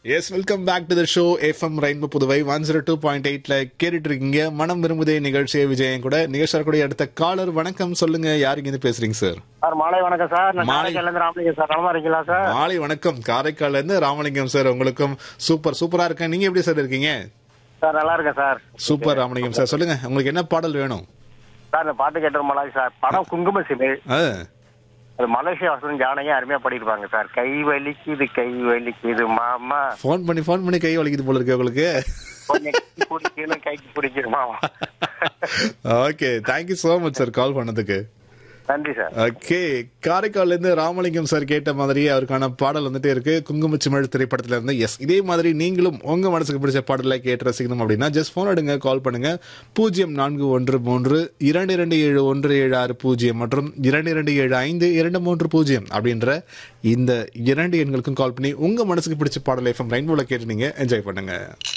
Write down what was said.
Yes welcome back to the show FM rainbow Puduvai 102.8ல கேட்டுட்டு இருக்கீங்க. மனம் விரும்புதே நிகழ்ச்சியை விஜயன் கூட நிகழ்ச்சியார் கூட அடுத்த காலர். வணக்கம், சொல்லுங்க, யாருங்க இருந்து பேசுறீங்க சார்? சார் மாலை வணக்கம் சார். நான் காரைக்கால்ல இருந்து ராமலிங்கம் சார். நலமா இருக்கீங்களா சார்? மாலை வணக்கம், காரைக்கால்ல இருந்து ராமலிங்கம் சார். உங்களுக்கும் சூப்பரா இருக்கேன். நீங்க எப்படி சார் இருக்கீங்க? சார் நல்லா இருக்கேன் சார். சூப்பர் ராமலிங்கம் சார், சொல்லுங்க உங்களுக்கு என்ன பாடல் வேணும்? சார் இந்த பாட்டு கேட்டு ரொம்ப நாள் சார். படம் குங்கும சிமிழ். அது மலேசியா வசனம் ஜானகி அருமையா பாடிருப்பாங்க சார். கை வலிக்குது மாமா. போன் பண்ணி கை வலிக்குது போல இருக்கு உங்களுக்கு. கைக்கு பிடிக்கணும் மாமா. Okay, thank you so much sir call பண்ணதுக்கு. நன்றி சார். ஓகே, காரைக்கால்ல இருந்து ராமலிங்கம் சார் கேட்ட மாதிரியே அவருக்கான பாடல் வந்துட்டே இருக்கு குங்குமச்சிமிழ் திரைப்படத்துல இருந்து. எஸ், இதே மாதிரி நீங்களும் உங்க மனசுக்கு பிடிச்ச பாடலை கேட்டு ரசிக்கணும் அப்படின்னா ஜஸ்ட் போன் எடுங்க, கால் பண்ணுங்க 0413227176 மற்றும் 227523 அப்படின்ற இந்த 2 எண்களுக்கும் கால் பண்ணி உங்க மனசுக்கு பிடிச்ச பாடலை எஃப்எம் ரெயின்போல கேட்டு நீங்க என்ஜாய் பண்ணுங்க.